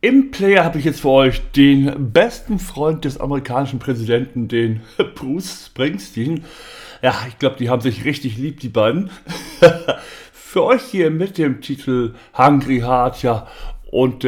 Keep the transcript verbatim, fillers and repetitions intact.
Im Player habe ich jetzt für euch den besten Freund des amerikanischen Präsidenten, den Bruce Springsteen. Ja, ich glaube, die haben sich richtig lieb, die beiden. Für euch hier mit dem Titel Hungry Heart, ja. Und